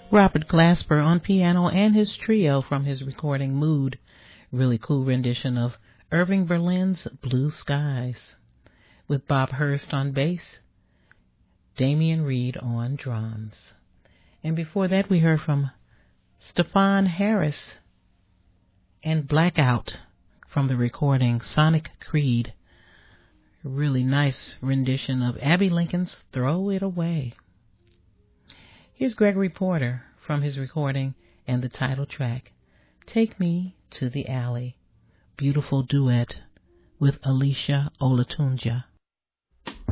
Robert Glasper on piano and his trio from his recording Mood. Really cool rendition of Irving Berlin's Blue Skies, with Bob Hurst on bass, Damian Reed on drums. And before that we heard from Stefan Harris and Blackout from the recording Sonic Creed. A really nice rendition of Abbey Lincoln's Throw It Away. Here's Gregory Porter from his recording and the title track, Take Me to the Alley. Beautiful duet with Alicia Olatunja.